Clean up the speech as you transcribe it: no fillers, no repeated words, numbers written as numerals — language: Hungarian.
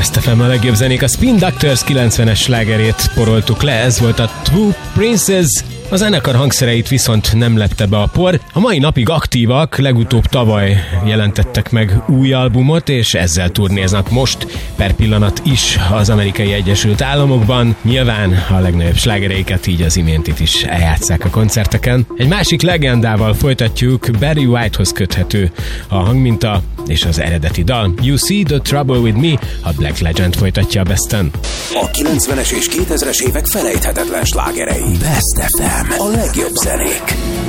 Best FM a legjobb zenék. A Spin Doctors 90-es slágerét poroltuk le, ez volt a True Princess. A zenekar hangszereit viszont nem lette be a por. A mai napig aktívak, legutóbb tavaly jelentettek meg új albumot, és ezzel turnéznak most per pillanat is az Amerikai Egyesült Államokban. Nyilván a legnagyobb slágereiket, így az iméntit is eljátsszák a koncerteken. Egy másik legendával folytatjuk, Barry Whitehoz köthető a hangminta és az eredeti dal. You See the Trouble with Me, a Black Legend folytatja a Besten. A 90-es és 2000-es évek felejthetetlen slágerei. Best FM. A legjobb zenék.